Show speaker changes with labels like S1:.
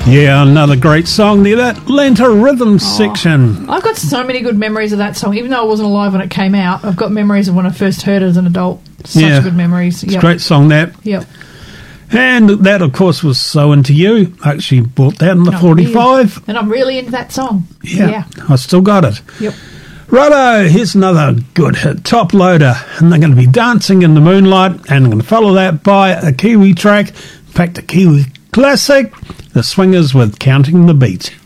S1: Yeah, another great song there, that Atlanta Rhythm section.
S2: I've got so many good memories of that song. Even though I wasn't alive when it came out, I've got memories of when I first heard it as an adult. Such good memories.
S1: It's a great song, that.
S2: Yep.
S1: And that, of course, was So Into You. I actually bought that in the 45.
S2: And I'm really into that song.
S1: Yeah, I still got it.
S2: Yep.
S1: Righto, here's another good hit, Top Loader. And they're going to be Dancing in the Moonlight, and I'm going to follow that by a Kiwi track. In fact, a Kiwi classic, The Swingers with Counting the Beat.